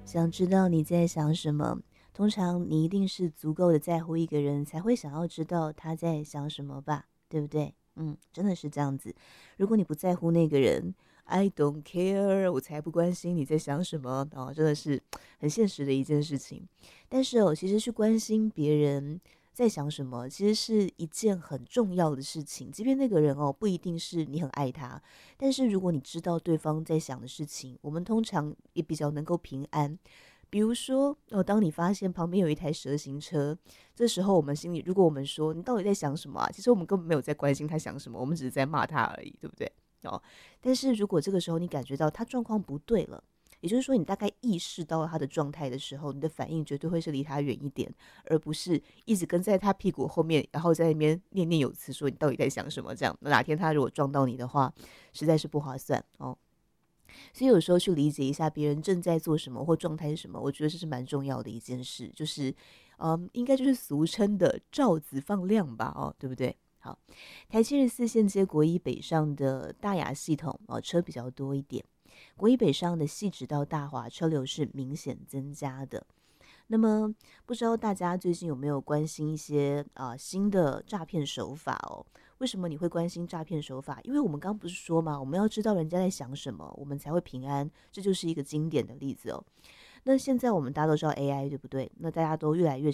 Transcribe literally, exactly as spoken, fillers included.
想知道你在想什么。通常你一定是足够的在乎一个人，才会想要知道他在想什么吧，对不对？嗯，真的是这样子。如果你不在乎那个人，I don't care，我才不关心你在想什么哦，真的是很现实的一件事情。但是哦，其实去关心别人在想什么，其实是一件很重要的事情。即便那个人哦，不一定是你很爱他，但是如果你知道对方在想的事情，我们通常也比较能够平安。比如说，哦，当你发现旁边有一台蛇行车，这时候我们心里，如果我们说你到底在想什么啊？其实我们根本没有在关心他想什么，我们只是在骂他而已，对不对？哦，但是如果这个时候你感觉到他状况不对了，也就是说你大概意识到他的状态的时候，你的反应绝对会是离他远一点，而不是一直跟在他屁股后面，然后在那边念念有词说你到底在想什么这样。那哪天他如果撞到你的话，实在是不划算哦。所以有时候去理解一下别人正在做什么或状态是什么，我觉得这是蛮重要的一件事，就是，嗯，应该就是俗称的照子放量吧，哦，对不对？好，台七十四线接国一北上的大雅系统哦，车比较多一点，国一北上的细直到大华车流是明显增加的。那么不知道大家最近有没有关心一些啊、呃新的诈骗手法哦？为什么你会关心诈骗手法？因为我们刚刚不是说嘛，我们要知道人家在想什么，我们才会平安，这就是一个经典的例子哦。那现在我们大家都知道 A I 对不对？那大家都越来越